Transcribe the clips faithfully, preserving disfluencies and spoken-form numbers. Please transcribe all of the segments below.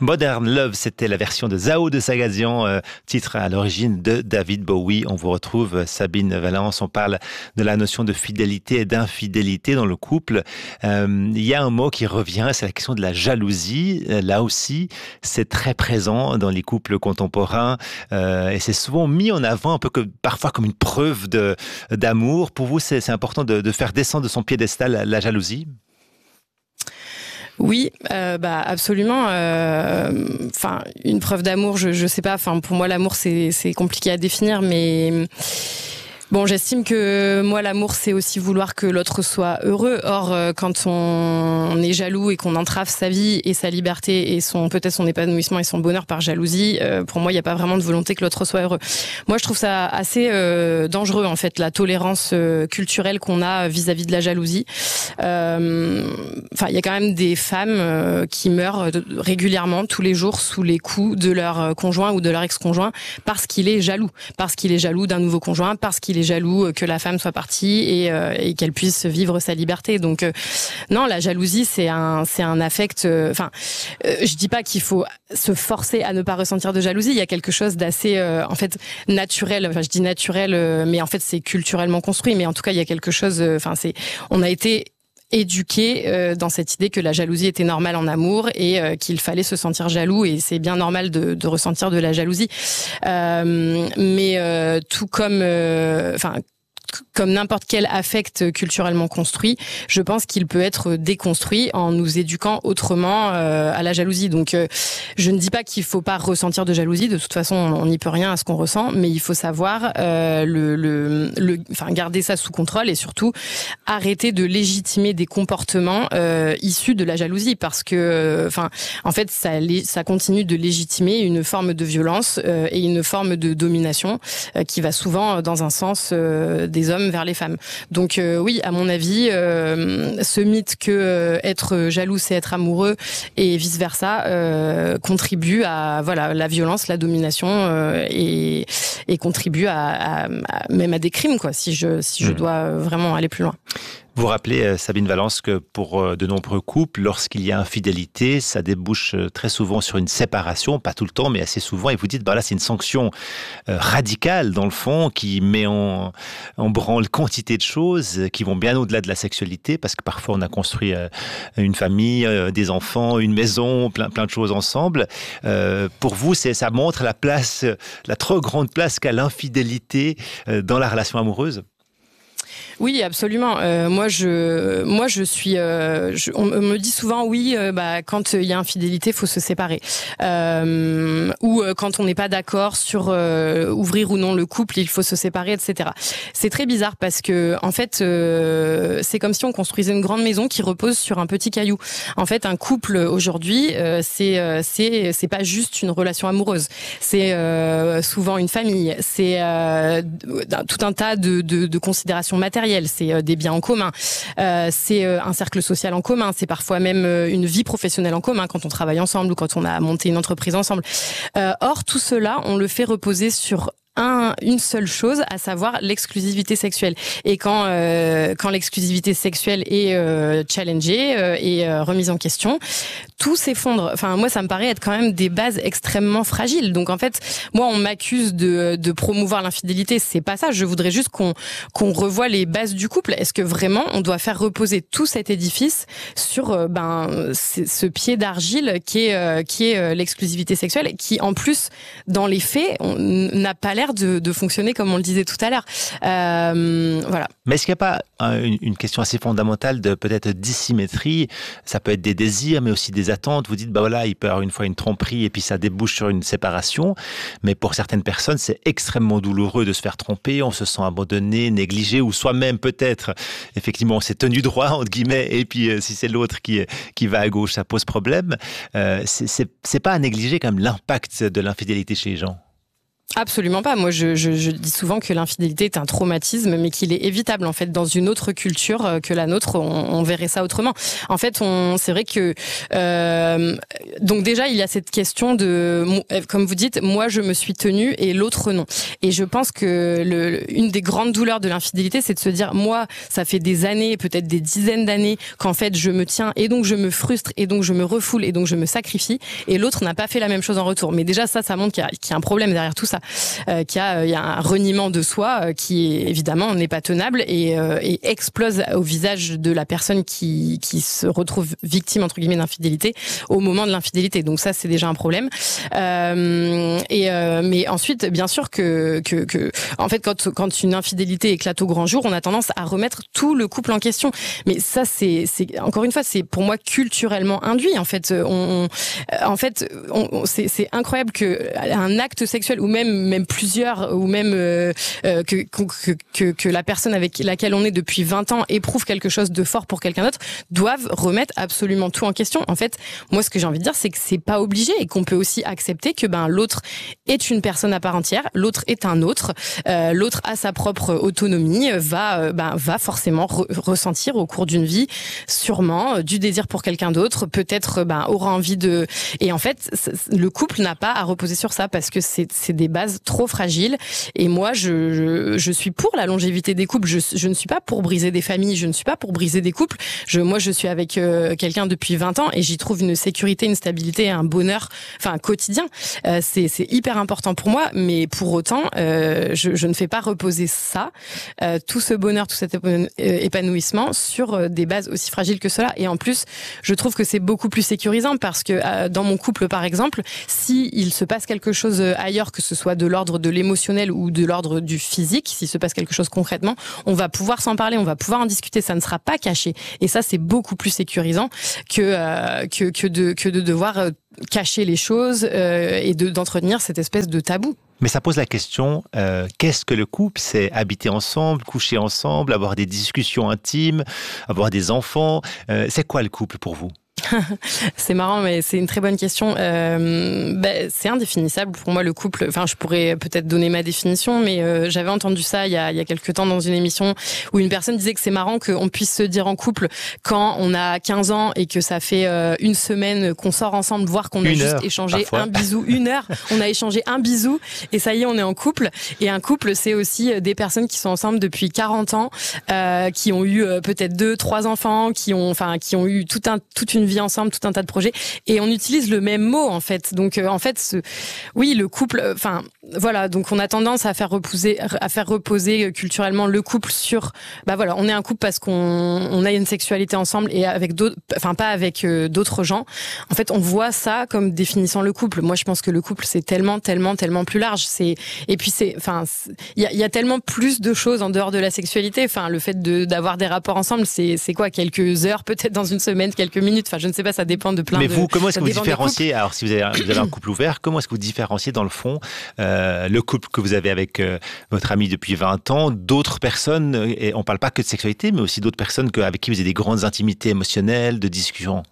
Modern Love, c'était la version de Zao de Sagazian, euh, titre à l'origine de David Bowie. On vous retrouve, Sabine Valence, on parle de la notion de fidélité et d'infidélité dans le couple. Euh, il y a un mot qui revient, c'est la question de la jalousie. Là aussi, c'est très présent dans les couples contemporains euh, et c'est souvent mis en avant un peu que, parfois comme une preuve de, d'amour. Pour vous, c'est, c'est important de, de faire descendre de son piédestal la, la jalousie? Oui, euh, bah absolument. Enfin, euh, une preuve d'amour, je je sais pas. Enfin, pour moi, l'amour c'est c'est compliqué à définir, mais bon, j'estime que moi, l'amour, c'est aussi vouloir que l'autre soit heureux. Or, euh, quand on est jaloux et qu'on entrave sa vie et sa liberté et son peut-être son épanouissement et son bonheur par jalousie, euh, pour moi, il n'y a pas vraiment de volonté que l'autre soit heureux. Moi, je trouve ça assez euh, dangereux, en fait, la tolérance euh, culturelle qu'on a vis-à-vis de la jalousie. Euh, Enfin, il y a quand même des femmes euh, qui meurent régulièrement, tous les jours, sous les coups de leur conjoint ou de leur ex-conjoint parce qu'il est jaloux, parce qu'il est jaloux d'un nouveau conjoint, parce qu'il est jaloux que la femme soit partie et, euh, et qu'elle puisse vivre sa liberté. Donc euh, non, la jalousie c'est un c'est un affect. Enfin, euh, euh, je dis pas qu'il faut se forcer à ne pas ressentir de jalousie. Il y a quelque chose d'assez euh, en fait naturel. Enfin, je dis naturel, euh, mais en fait c'est culturellement construit. Mais en tout cas, il y a quelque chose. Enfin, euh, c'est on a été éduqué euh, dans cette idée que la jalousie était normale en amour et euh, qu'il fallait se sentir jaloux, et c'est bien normal de, de ressentir de la jalousie. Euh, mais euh, tout comme, enfin. Euh, comme n'importe quel affect culturellement construit, je pense qu'il peut être déconstruit en nous éduquant autrement euh, à la jalousie. Donc, euh, je ne dis pas qu'il faut pas ressentir de jalousie. De toute façon, on n'y peut rien à ce qu'on ressent, mais il faut savoir euh, le, le, le, enfin, garder ça sous contrôle et surtout arrêter de légitimer des comportements euh, issus de la jalousie, parce que, enfin, en fait, ça, ça continue de légitimer une forme de violence euh, et une forme de domination euh, qui va souvent dans un sens euh, des hommes vers les femmes. Donc euh, oui, à mon avis, euh, ce mythe que euh, être jaloux c'est être amoureux et vice versa euh, contribue à voilà la violence, la domination euh, et, et contribue à, à, à même à des crimes, quoi. Si je si je mmh. dois vraiment aller plus loin. Vous rappelez, Sabine Valence, que pour de nombreux couples, lorsqu'il y a infidélité, ça débouche très souvent sur une séparation, pas tout le temps, mais assez souvent. Et vous dites, bah là, c'est une sanction radicale, dans le fond, qui met en, en branle quantité de choses qui vont bien au-delà de la sexualité, parce que parfois, on a construit une famille, des enfants, une maison, plein, plein de choses ensemble. Euh, pour vous, c'est, ça montre la place, la trop grande place qu'a l'infidélité dans la relation amoureuse? Oui, absolument. Euh, moi, je, moi, je suis. Euh, je, on me dit souvent, oui, euh, bah, quand il y a infidélité, faut se séparer. Euh, ou euh, quand on n'est pas d'accord sur euh, ouvrir ou non le couple, il faut se séparer, et cetera. C'est très bizarre parce que, en fait, euh, c'est comme si on construisait une grande maison qui repose sur un petit caillou. En fait, un couple aujourd'hui, euh, c'est, euh, c'est, c'est pas juste une relation amoureuse. C'est euh, souvent une famille. C'est euh, tout un tas de, de, de considérations matérielles. C'est des biens en commun, euh, c'est un cercle social en commun, c'est parfois même une vie professionnelle en commun quand on travaille ensemble ou quand on a monté une entreprise ensemble. Euh, or, tout cela, on le fait reposer sur Un, une seule chose, à savoir l'exclusivité sexuelle. Et quand euh, quand l'exclusivité sexuelle est euh, challengée euh, et euh, remise en question, tout s'effondre. Enfin, moi, ça me paraît être quand même des bases extrêmement fragiles. Donc, en fait, moi, on m'accuse de de promouvoir l'infidélité. C'est pas ça. Je voudrais juste qu'on qu'on revoie les bases du couple. Est-ce que vraiment on doit faire reposer tout cet édifice sur euh, ben ce pied d'argile qui est euh, qui est euh, l'exclusivité sexuelle, qui en plus dans les faits on n'a pas l'air De, de fonctionner comme on le disait tout à l'heure. Euh, voilà. Mais est-ce qu'il n'y a pas une, une question assez fondamentale de peut-être dissymétrie? Ça peut être des désirs, mais aussi des attentes. Vous dites, bah voilà, il peut y avoir une fois une tromperie et puis ça débouche sur une séparation. Mais pour certaines personnes, c'est extrêmement douloureux de se faire tromper. On se sent abandonné, négligé, ou soi-même peut-être, effectivement, on s'est tenu droit, entre guillemets, et puis euh, si c'est l'autre qui, qui va à gauche, ça pose problème. Euh, c'est, c'est, c'est pas à négliger quand même l'impact de l'infidélité chez les gens. Absolument pas. Moi, je, je, je dis souvent que l'infidélité est un traumatisme, mais qu'il est évitable. En fait, dans une autre culture que la nôtre, on, on verrait ça autrement. En fait, on, c'est vrai que euh, donc déjà, il y a cette question de, comme vous dites, moi je me suis tenue et l'autre non. Et je pense que le, une des grandes douleurs de l'infidélité, c'est de se dire, moi, ça fait des années, peut-être des dizaines d'années, qu'en fait je me tiens et donc je me frustre et donc je me refoule et donc je me sacrifie. Et l'autre n'a pas fait la même chose en retour. Mais déjà, ça, ça montre qu'il y a, qu'il y a un problème derrière tout ça. Euh, qu'il y a, il y a un reniement de soi euh, qui évidemment n'est pas tenable et, euh, et explose au visage de la personne qui, qui se retrouve victime entre guillemets d'infidélité au moment de l'infidélité. Donc ça, c'est déjà un problème. Euh, et euh, mais ensuite, bien sûr que, que, que en fait, quand, quand une infidélité éclate au grand jour, on a tendance à remettre tout le couple en question. Mais ça, c'est, c'est encore une fois, c'est pour moi culturellement induit. En fait, on, on en fait, on, on, c'est, c'est incroyable que un acte sexuel ou même même plusieurs ou même euh, euh, que, que que que la personne avec laquelle on est depuis vingt ans éprouve quelque chose de fort pour quelqu'un d'autre, doivent remettre absolument tout en question. En fait, moi ce que j'ai envie de dire, c'est que c'est pas obligé et qu'on peut aussi accepter que ben l'autre est une personne à part entière, l'autre est un autre, euh, l'autre a sa propre autonomie, va euh, ben va forcément re- ressentir au cours d'une vie sûrement euh, du désir pour quelqu'un d'autre, peut-être ben aura envie de et en fait le couple n'a pas à reposer sur ça parce que c'est c'est des bases trop fragile. Et moi, je, je, je suis pour la longévité des couples. Je, je ne suis pas pour briser des familles. Je ne suis pas pour briser des couples. Je, moi, je suis avec euh, quelqu'un depuis vingt ans et j'y trouve une sécurité, une stabilité, un bonheur, enfin, quotidien. Euh, c'est, c'est hyper important pour moi. Mais pour autant, euh, je, je ne fais pas reposer ça, euh, tout ce bonheur, tout cet épanouissement sur euh, des bases aussi fragiles que cela. Et en plus, je trouve que c'est beaucoup plus sécurisant parce que euh, dans mon couple, par exemple, si il se passe quelque chose ailleurs, que ce soit de l'ordre de l'émotionnel ou de l'ordre du physique, s'il se passe quelque chose concrètement, on va pouvoir s'en parler, on va pouvoir en discuter, ça ne sera pas caché. Et ça, c'est beaucoup plus sécurisant que euh, que que de que de devoir euh, cacher les choses euh, et de d'entretenir cette espèce de tabou. Mais ça pose la question, euh, qu'est-ce que le couple? C'est habiter ensemble, coucher ensemble, avoir des discussions intimes, avoir des enfants. Euh, c'est quoi le couple pour vous? C'est marrant, mais c'est une très bonne question. Euh, ben, c'est indéfinissable pour moi le couple. Enfin, je pourrais peut-être donner ma définition, mais euh, j'avais entendu ça il y a il y a quelques temps dans une émission où une personne disait que c'est marrant qu'on puisse se dire en couple quand on a quinze ans et que ça fait euh, une semaine qu'on sort ensemble, voire qu'on a une juste heure, échangé parfois. un bisou, une heure. On a échangé un bisou et ça y est, on est en couple. Et un couple, c'est aussi des personnes qui sont ensemble depuis quarante ans, euh, qui ont eu euh, peut-être deux, trois enfants, qui ont, enfin, qui ont eu tout un, toute une vie ensemble, tout un tas de projets, et on utilise le même mot en fait. Donc euh, en fait, ce, oui, le couple, enfin voilà, donc on a tendance à faire reposer, à faire reposer culturellement le couple sur, bah voilà, on est un couple parce qu'on on a une sexualité ensemble et avec d'autres, enfin pas avec euh, d'autres gens. En fait, on voit ça comme définissant le couple. Moi, je pense que le couple c'est tellement, tellement, tellement plus large. C'est et puis c'est, enfin, il y a, y a tellement plus de choses en dehors de la sexualité. Enfin, le fait de d'avoir des rapports ensemble, c'est c'est quoi, quelques heures, peut-être dans une semaine, quelques minutes. Enfin, je ne sais pas. Ça dépend de plein Mais de... Mais vous, comment est-ce que vous dépend différenciez, alors si vous avez, vous avez un couple ouvert, comment est-ce que vous différenciez dans le fond euh, le couple que vous avez avec euh, votre ami depuis vingt ans, d'autres personnes, et on ne parle pas que de sexualité, mais aussi d'autres personnes que, avec qui vous avez des grandes intimités émotionnelles, de discussions?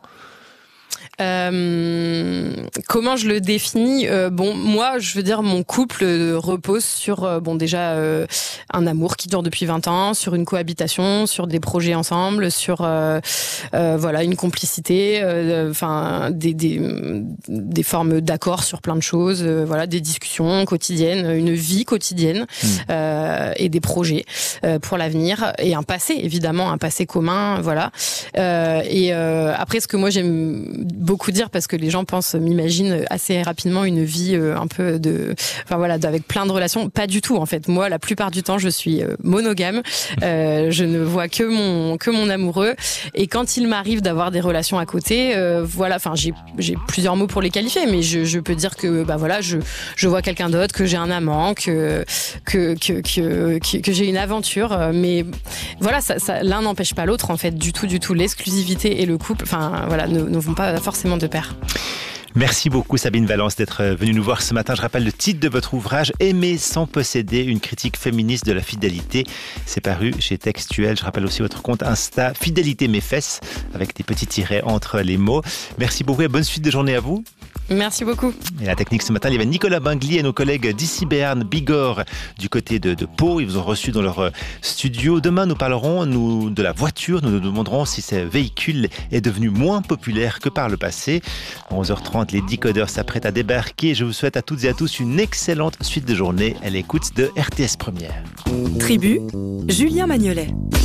Euh, comment je le définis? euh, Bon, moi, je veux dire, mon couple repose sur, euh, bon, déjà euh, un amour qui dure depuis vingt ans, sur une cohabitation, sur des projets ensemble, sur, euh, euh, voilà, une complicité, enfin, euh, des, des des formes d'accord sur plein de choses, euh, voilà, des discussions quotidiennes, une vie quotidienne mmh. euh, et des projets euh, pour l'avenir et un passé, évidemment, un passé commun, voilà. Euh, et euh, après, ce que moi j'aime beaucoup dire, parce que les gens pensent, m'imaginent assez rapidement une vie euh, un peu de, enfin voilà, avec plein de relations. Pas du tout en fait. Moi, la plupart du temps, je suis euh, monogame. Euh, je ne vois que mon que mon amoureux. Et quand il m'arrive d'avoir des relations à côté, euh, voilà, enfin j'ai j'ai plusieurs mots pour les qualifier, mais je je peux dire que bah voilà, je je vois quelqu'un d'autre, que j'ai un amant, que que que que que, que j'ai une aventure. Mais voilà, ça, ça l'un n'empêche pas l'autre en fait, du tout, du tout. L'exclusivité et le couple, enfin voilà, ne, ne vont pas forcément de pair. Merci beaucoup Sabine Valence d'être venue nous voir ce matin. Je rappelle le titre de votre ouvrage, Aimer sans posséder, une critique féministe de la fidélité. C'est paru chez Textuel. Je rappelle aussi votre compte Insta, Fidélité mes fesses, avec des petits tirets entre les mots. Merci beaucoup et bonne suite de journée à vous. Merci beaucoup. Et la technique ce matin, il y avait Nicolas Bingli et nos collègues d'ici Béarn, Bigorre, du côté de, de Pau. Ils vous ont reçu dans leur studio. Demain, nous parlerons nous, de la voiture. Nous nous demanderons si ce véhicule est devenu moins populaire que par le passé. À onze heures trente, les décodeurs s'apprêtent à débarquer. Je vous souhaite à toutes et à tous une excellente suite de journée à l'écoute de R T S Première. Tribu, Julien Magnolet.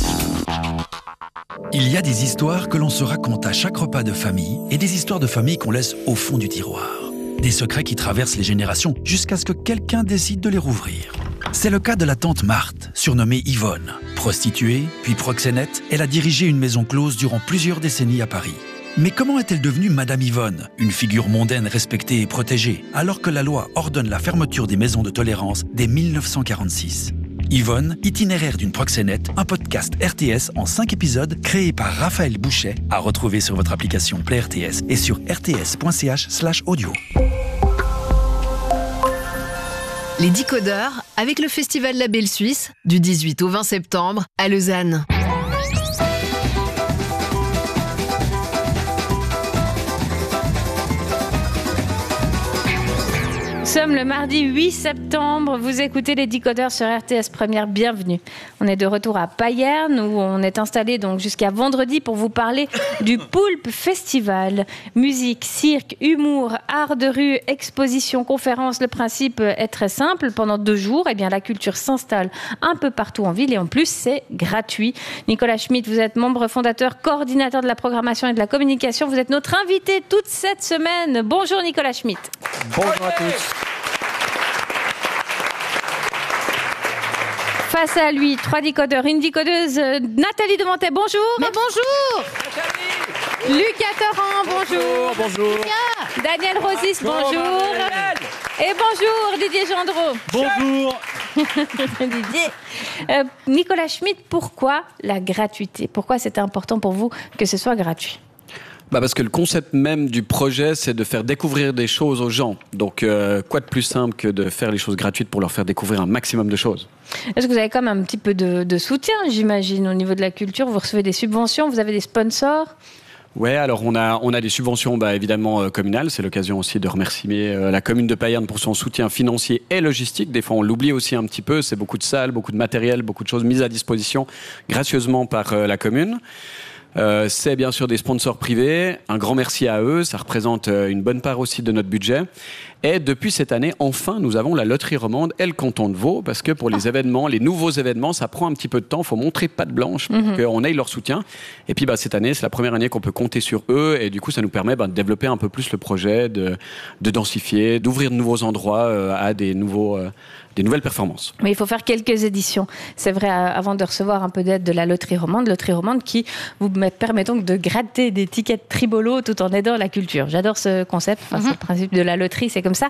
Il y a des histoires que l'on se raconte à chaque repas de famille et des histoires de famille qu'on laisse au fond du tiroir. Des secrets qui traversent les générations jusqu'à ce que quelqu'un décide de les rouvrir. C'est le cas de la tante Marthe, surnommée Yvonne. Prostituée, puis proxénète, elle a dirigé une maison close durant plusieurs décennies à Paris. Mais comment est-elle devenue Madame Yvonne, une figure mondaine respectée et protégée, alors que la loi ordonne la fermeture des maisons de tolérance dès mille neuf cent quarante-six ? Yvonne, itinéraire d'une proxénète, un podcast R T S en cinq épisodes créé par Raphaël Bouchet, à retrouver sur votre application Play R T S et sur r t s point c h slash audio. Les décodeurs avec le Festival La Belle Suisse du dix-huit au vingt septembre à Lausanne. Nous sommes le mardi huit septembre, vous écoutez les décodeurs sur R T S Première, bienvenue. On est de retour à Payerne où on est installé donc jusqu'à vendredi pour vous parler du Poulpe Festival. Musique, cirque, humour, art de rue, exposition, conférence, le principe est très simple. Pendant deux jours, eh bien, la culture s'installe un peu partout en ville et en plus c'est gratuit. Nicolas Schmitt, vous êtes membre fondateur, coordinateur de la programmation et de la communication. Vous êtes notre invité toute cette semaine. Bonjour Nicolas Schmitt. Bonjour à tous. Face à lui, trois décodeurs, une décodeuse, Nathalie Demantet, bonjour. Mais bonjour. Nathalie. Lucas Torrent, bonjour. Bonjour. bonjour. Daniel Rosis, bonjour. bonjour. Et bonjour Didier Gendreau. Bonjour. Didier. Euh, Nicolas Schmitt, pourquoi la gratuité ? Pourquoi c'est important pour vous que ce soit gratuit ? Bah parce que le concept même du projet, c'est de faire découvrir des choses aux gens. Donc, euh, quoi de plus simple que de faire les choses gratuites pour leur faire découvrir un maximum de choses ? Est-ce que vous avez quand même un petit peu de, de soutien, j'imagine, au niveau de la culture ? Vous recevez des subventions, vous avez des sponsors ? Ouais, alors on a on a des subventions bah, évidemment euh, communales. C'est l'occasion aussi de remercier euh, la commune de Payerne pour son soutien financier et logistique. Des fois, on l'oublie aussi un petit peu. C'est beaucoup de salles, beaucoup de matériel, beaucoup de choses mises à disposition gracieusement par euh, la commune. Euh, c'est bien sûr des sponsors privés. Un grand merci à eux. Ça représente euh, une bonne part aussi de notre budget. Et depuis cette année, enfin, nous avons la loterie romande et le canton de Vaud, parce que pour les événements, les nouveaux événements, ça prend un petit peu de temps. Il faut montrer patte blanche pour mm-hmm. qu'on ait leur soutien. Et puis, bah, cette année, c'est la première année qu'on peut compter sur eux. Et du coup, ça nous permet bah, de développer un peu plus le projet, de, de densifier, d'ouvrir de nouveaux endroits euh, à des nouveaux... Euh, des nouvelles performances. Mais il faut faire quelques éditions. C'est vrai, avant de recevoir un peu d'aide de la loterie romande, loterie romande qui vous permet donc de gratter des tickets tribolo tout en aidant la culture. J'adore ce concept, enfin, mm-hmm. c'est le principe de la loterie, c'est comme ça.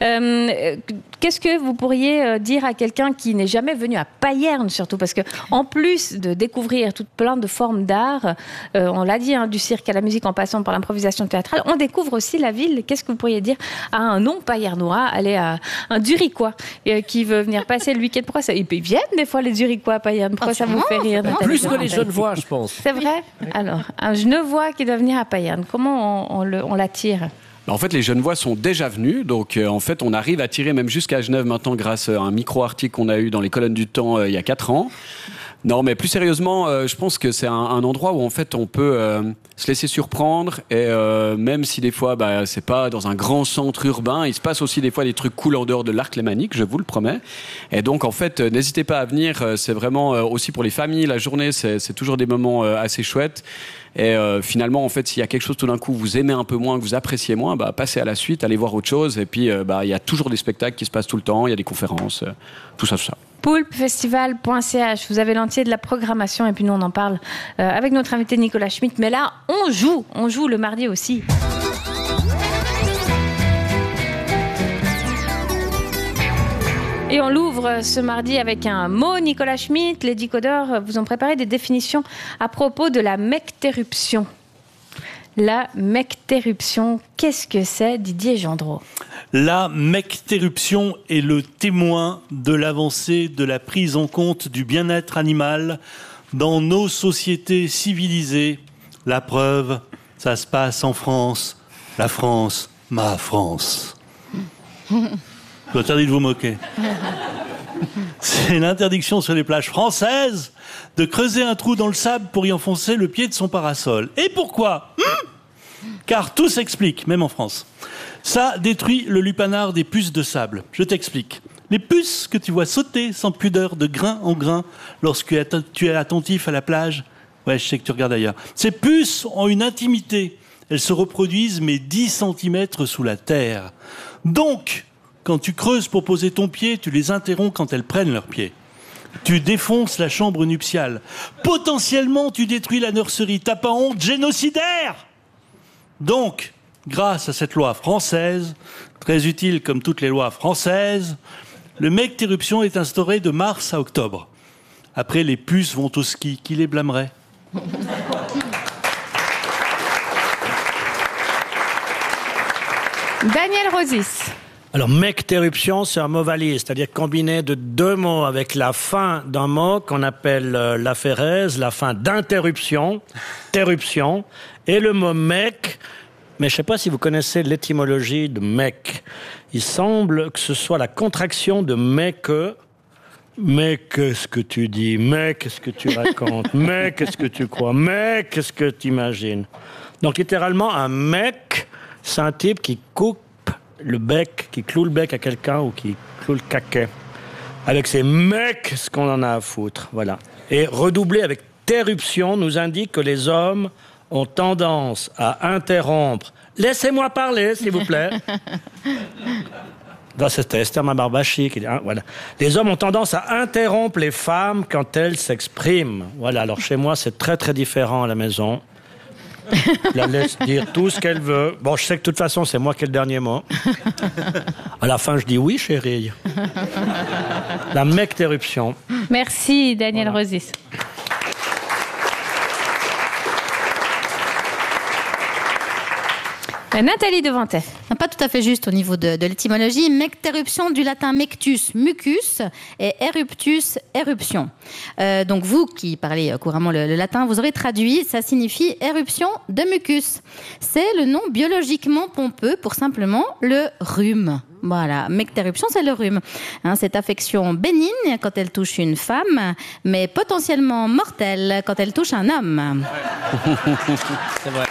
Euh, qu'est-ce que vous pourriez dire à quelqu'un qui n'est jamais venu à Payerne, surtout parce que en plus de découvrir toute plein de formes d'art, euh, on l'a dit, hein, du cirque à la musique en passant par l'improvisation théâtrale, on découvre aussi la ville. Qu'est-ce que vous pourriez dire à un non-payernois, aller à un Duricois euh, qui qui veut venir passer le week-end. Pourquoi ça... Ils viennent des fois les Duricois à Payerne. Pourquoi ah, ça vous fait rire, Nathalie ? Plus que les Genevois, je pense. C'est vrai ? Alors, un Genevois qui doit venir à Payerne, comment on, on, le, on l'attire ? En fait, les Genevois sont déjà venus, donc euh, en fait, on arrive à tirer même jusqu'à Genève maintenant grâce à un micro-article qu'on a eu dans les colonnes du Temps euh, il y a quatre ans. Non, mais plus sérieusement, euh, je pense que c'est un, un endroit où en fait on peut euh, se laisser surprendre et euh, même si des fois bah, c'est pas dans un grand centre urbain, il se passe aussi des fois des trucs cool en dehors de l'arc lémanique, je vous le promets. Et donc en fait, euh, n'hésitez pas à venir, euh, c'est vraiment euh, aussi pour les familles, la journée, c'est, c'est toujours des moments euh, assez chouettes. Et euh, finalement, en fait, s'il y a quelque chose tout d'un coup vous aimez un peu moins, que vous appréciez moins, bah, passez à la suite, allez voir autre chose. Et puis, euh, bah, il y a toujours des spectacles qui se passent tout le temps, il y a des conférences, euh, tout ça, tout ça. poulpefestival point c h, vous avez l'entier de la programmation et puis nous on en parle euh, avec notre invité Nicolas Schmitt. Mais là, on joue, on joue le mardi aussi. Et on l'ouvre ce mardi avec un mot. Nicolas Schmitt, les décodeurs vous ont préparé des définitions à propos de la mectéruption. La mectéruption, qu'est-ce que c'est, Didier Gendreau ? La mectéruption est le témoin de l'avancée de la prise en compte du bien-être animal dans nos sociétés civilisées. La preuve, ça se passe en France. La France Ma France. Je vous interdis de vous moquer. C'est l'interdiction sur les plages françaises de creuser un trou dans le sable pour y enfoncer le pied de son parasol. Et pourquoi ? hum Car tout s'explique, même en France. Ça détruit le lupanar des puces de sable. Je t'explique. Les puces que tu vois sauter sans pudeur de grain en grain lorsque tu es attentif à la plage, ouais, je sais que tu regardes ailleurs. Ces puces ont une intimité. Elles se reproduisent, mais dix centimètres sous la terre. Donc, quand tu creuses pour poser ton pied, tu les interromps quand elles prennent leur pied. Tu défonces la chambre nuptiale. Potentiellement, tu détruis la nurserie. T'as pas honte, génocidaire ? Donc, grâce à cette loi française, très utile comme toutes les lois françaises, le mectéruption est instauré de mars à octobre. Après, les puces vont au ski. Qui les blâmerait ? Daniel Rosis. Alors, mectéruption, c'est un mot valise, c'est-à-dire combiné de deux mots avec la fin d'un mot qu'on appelle euh, l'aphérèse, la fin d'interruption, terruption, et le mot mec. Mais je ne sais pas si vous connaissez l'étymologie de mec. Il semble que ce soit la contraction de mec. Mais qu'est-ce que tu dis ? Mais qu'est-ce que tu racontes ? Mais qu'est-ce que tu crois ? Mais qu'est-ce que tu imagines ? Donc, littéralement, un mec, c'est un type qui coupe le bec, qui cloue le bec à quelqu'un ou qui cloue le caquet. Avec ses mecs, ce qu'on en a à foutre. Voilà. Et redoublé avec terruption nous indique que les hommes ont tendance à interrompre. Laissez-moi parler, s'il vous plaît. Non, c'était Esther Mabarbachi qui dit, hein, voilà. Les hommes ont tendance à interrompre les femmes quand elles s'expriment. Voilà. Alors chez moi, c'est très très différent à la maison. Je la laisse dire tout ce qu'elle veut. Bon, je sais que de toute façon, c'est moi qui ai le dernier mot. À la fin, je dis oui, chérie. La mectéruption. Merci, Daniel Voilà. Rosis. Nathalie Devantet. Pas tout à fait juste au niveau de, de l'étymologie. Mectéruption du latin mectus, mucus, et eruptus, éruption. Euh, donc vous, qui parlez couramment le, le latin, vous aurez traduit, ça signifie éruption de mucus. C'est le nom biologiquement pompeux pour simplement le rhume. Voilà, mectéruption, c'est le rhume. Hein, cette affection bénigne quand elle touche une femme, mais potentiellement mortelle quand elle touche un homme. C'est vrai.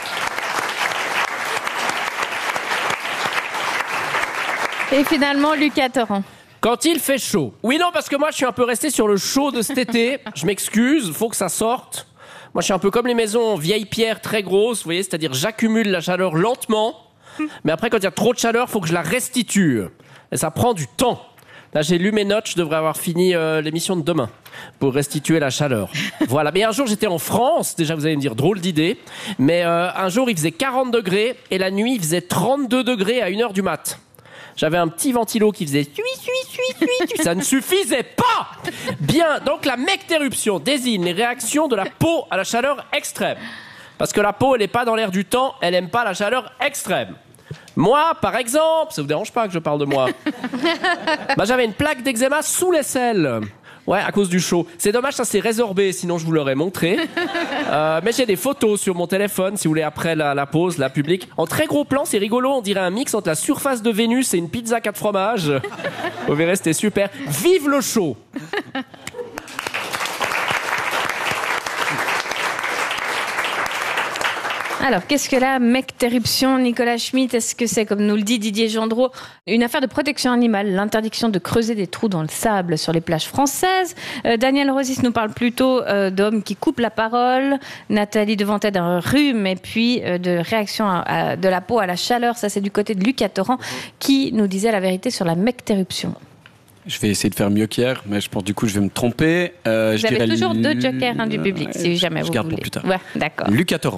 Et finalement, Lucas Torrent. Quand il fait chaud. Oui, non, parce que moi, je suis un peu resté sur le chaud de cet été. Je m'excuse, faut que ça sorte. Moi, je suis un peu comme les maisons vieilles pierres très grosses, vous voyez, c'est-à-dire j'accumule la chaleur lentement, mais après, quand il y a trop de chaleur, faut que je la restitue. Et ça prend du temps. Là, j'ai lu mes notes, je devrais avoir fini euh, l'émission de demain pour restituer la chaleur. Voilà. Mais un jour, j'étais en France. Déjà, vous allez me dire, drôle d'idée. Mais euh, un jour, il faisait quarante degrés et la nuit, il faisait trente-deux degrés à une heure du mat'. J'avais un petit ventilo qui faisait sui, sui, sui, sui, sui. Ça ne suffisait pas. Bien, donc la mectéruption désigne les réactions de la peau à la chaleur extrême. Parce que la peau, elle n'est pas dans l'air du temps, elle n'aime pas la chaleur extrême. Moi, par exemple, ça vous dérange pas que je parle de moi ? Bah, j'avais une plaque d'eczéma sous l'aisselle. Ouais, à cause du chaud. C'est dommage, ça s'est résorbé, sinon je vous l'aurais montré. Euh, mais j'ai des photos sur mon téléphone, si vous voulez, après la, la pause, la publique. En très gros plan, c'est rigolo, on dirait un mix entre la surface de Vénus et une pizza quatre fromages. Vous verrez, c'était super. Vive le chaud! Alors, qu'est-ce que la mectéruption, Nicolas Schmitt? Est-ce que c'est, comme nous le dit Didier Gendreau, une affaire de protection animale, l'interdiction de creuser des trous dans le sable sur les plages françaises? euh, Daniel Rosis nous parle plutôt euh, d'hommes qui coupent la parole. Nathalie Devantet d'un rhume et puis euh, de réaction à, à, de la peau à la chaleur. Ça, c'est du côté de Lucas Torrent qui nous disait la vérité sur la mectéruption. Je vais essayer de faire mieux qu'hier, mais je pense du coup je vais me tromper. Euh, vous je avez dirais toujours l... deux jokers hein, du public, ouais, si jamais je vous garde voulez. Pour plus tard. Ouais, d'accord. Lucas Torrent.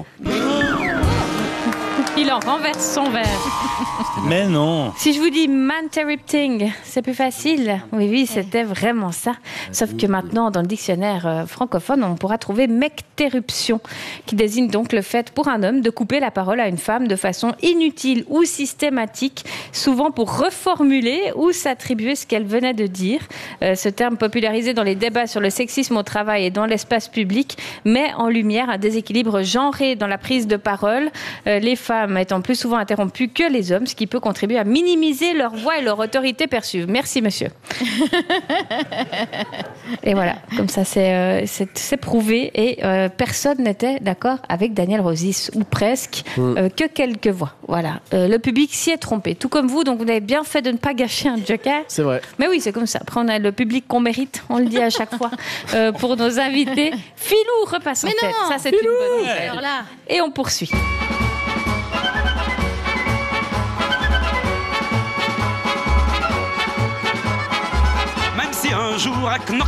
Il en renverse son verre. Mais non. Si je vous dis man-terrupting, c'est plus facile. Oui, oui, c'était vraiment ça. Sauf que maintenant, dans le dictionnaire euh, francophone, on pourra trouver mectéruption, qui désigne donc le fait pour un homme de couper la parole à une femme de façon inutile ou systématique, souvent pour reformuler ou s'attribuer ce qu'elle venait de dire. Euh, ce terme popularisé dans les débats sur le sexisme au travail et dans l'espace public met en lumière un déséquilibre genré dans la prise de parole. Euh, les femmes étant plus souvent interrompus que les hommes, ce qui peut contribuer à minimiser leur voix et leur autorité perçue. Merci, monsieur. Et voilà, comme ça, c'est, euh, c'est, c'est prouvé. Et euh, personne n'était d'accord avec Daniel Rosis, ou presque, mm. euh, que quelques voix. Voilà, euh, le public s'y est trompé, tout comme vous. Donc, vous avez bien fait de ne pas gâcher un joker. C'est vrai. Mais oui, c'est comme ça. Après, on a le public qu'on mérite, on le dit à chaque fois, euh, pour nos invités. Philou repasse en Mais tête. non, Ça, c'est Philou. une bonne nouvelle. Alors là. Et on poursuit. Même si un jour à Knock